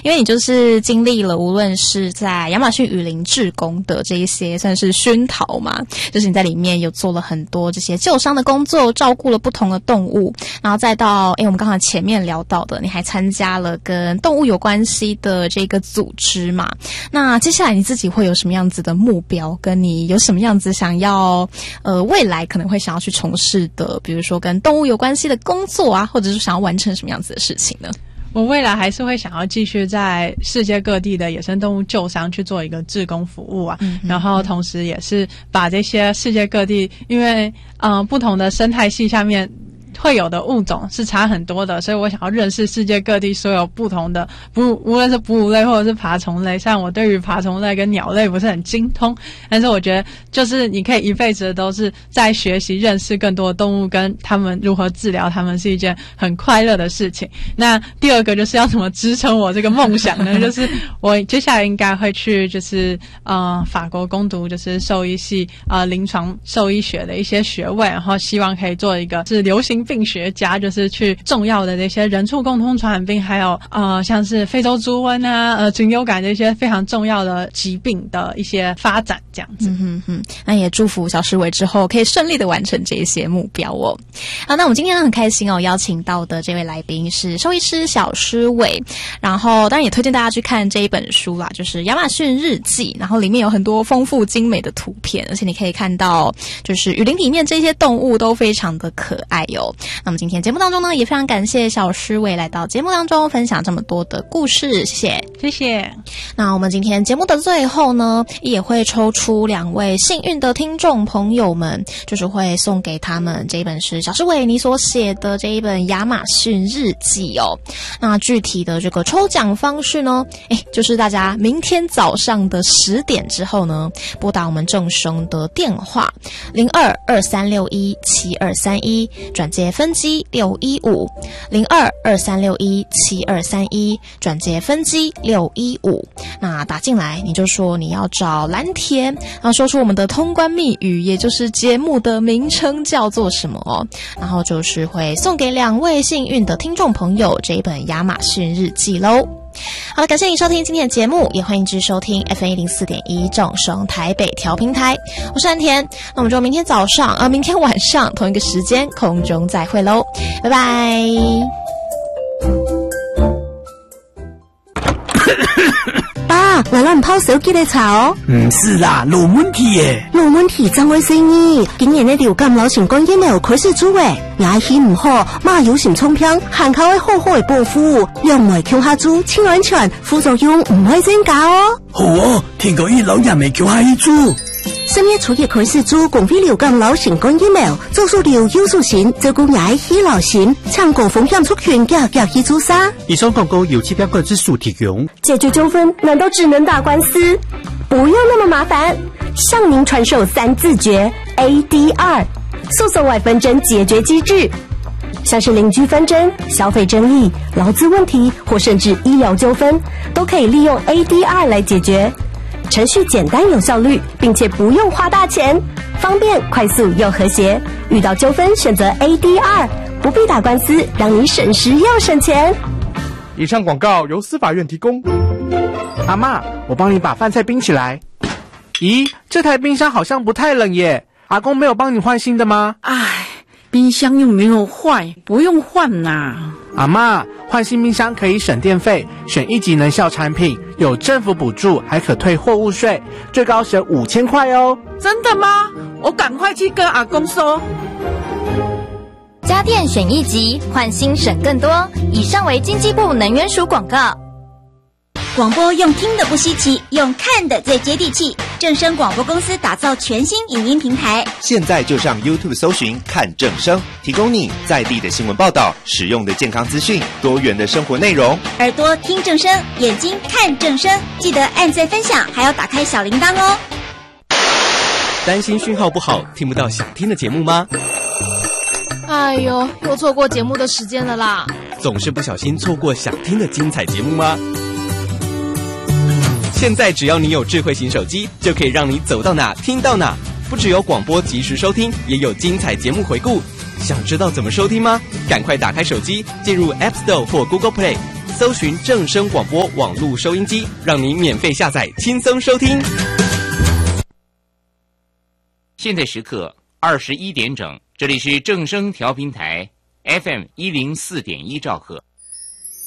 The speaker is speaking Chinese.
因为你就是经历了无论是在亚马逊雨林志工的这一些算是熏陶嘛，就是你在里面有做了很多这些救伤的工作，照顾了不同的动物，然后再到我们刚才前面聊到的，你还参加了跟动物有关系的这个组织嘛。那接下来你自己会有什么样子的目标，跟你有什么样子想要未来可能会想要去从事的，比如说跟动物有关系的工作啊，或者是想要完成什么样子的事情呢？ 我未来还是会想要继续在世界各地的野生动物救伤去做一个志工服务啊，然后同时也是把这些世界各地，因为不同的生态系下面会有的物种是差很多的，所以我想要认识世界各地所有不同的无论是哺乳类或者是爬虫类。像我对于爬虫类跟鸟类不是很精通，但是我觉得就是你可以一辈子都是在学习认识更多的动物，跟他们如何治疗他们，是一件很快乐的事情。那第二个就是要怎么支撑我这个梦想呢？就是我接下来应该会去就是法国攻读就是兽医系临床兽医学的一些学位，然后希望可以做一个是流行病学家，就是去重要的这些人畜共通传染病，还有像是非洲猪瘟啊、禽流感这些非常重要的疾病的一些发展，这样子。 那也祝福小诗伟之后可以顺利的完成这些目标哦。好，那我们今天很开心邀请到的这位来宾是兽医师小诗伟，然后当然也推荐大家去看这一本书啦，就是《亚马逊日记》，然后里面有很多丰富精美的图片，而且你可以看到就是雨林里面这些动物都非常的可爱哦。那么今天节目当中呢，也非常感谢小诗伟来到节目当中分享这么多的故事，谢谢， 谢谢。 那我们今天节目的最后呢，也会抽出2位幸运的听众朋友们，就是会送给他们这一本是小诗伟你所写的这一本《亚马逊日记》哦。那具体的这个抽奖方式呢，就是大家明天早上的10点之后呢，拨打我们正声的电话0223617231转接分机615 0223617231转接分机615。那打进来你就说你要找蓝田，然后说出我们的通关密语，也就是节目的名称叫做什么哦，然后就是会送给2位幸运的听众朋友这一本亚马逊日记咯。好了，感谢你收听今天的节目，也欢迎继续收听 FM104.1 正声台北调频台，我是蓝田。那我们就明天晚上同一个时间空中再会咯，拜拜。 爸，我让你泡手机的茶哦。 不是啦，有问题耶。 有问题怎会生意？今年的流感流行感染有开始做诶，牙齿唔好，马有心冲偏，含口的好好的保护，用唔会扣下猪，清安全，副作用唔会增加哦。 好哦，听过医老人未扣下一猪。 深夜初夜开始做共非流感流行感染做出流优素型，照顾牙齿流行，唱高风险出拳脚去做啥？ 以上广告由期标管之署提供。 解决纠纷难道只能打官司？不用那么麻烦，向您传授3字诀 ADR 诉讼外纷争解决机制，像是邻居纷争、消费争议、劳资问题或甚至医疗纠纷，都可以利用 ADR 来解决。程序简单有效率，并且不用花大钱，方便快速又和谐。遇到纠纷选择 ADR， 不必打官司，让你省时又省钱。 以上广告由司法院提供。 阿嬷，我帮你把饭菜冰起来。咦，这台冰箱好像不太冷耶，阿公没有帮你换新的吗？ 唉，冰箱又没有坏，不用换啦。 阿嬷，换新冰箱可以省电费，选1级能效产品，有政府补助，还可退货物税，最高省5000块哦。 真的吗？我赶快去跟阿公说。 家电选1级，换新省更多。以上为经济部能源署广告。 广播用听的不稀奇，用看的最接地气。正声广播公司打造全新影音平台， 现在就上 YouTube 搜寻看正声，提供你在地的新闻报道、实用的健康资讯、多元的生活内容。 耳朵听正声，眼睛看正声，记得按赞分享，还要打开小铃铛哦。 担心讯号不好，听不到想听的节目吗？ 哎呦，又错过节目的时间了啦！ 总是不小心错过想听的精彩节目吗？现在只要你有智慧型手机，就可以让你走到哪听到哪。不只有广播及时收听，也有精彩节目回顾。想知道怎么收听吗？赶快打开手机，进入 App Store 或 Google Play， 搜寻正声广播网络收音机，让你免费下载，轻松收听。 现在时刻21点整，这里是正声调频台 FM104.1兆赫。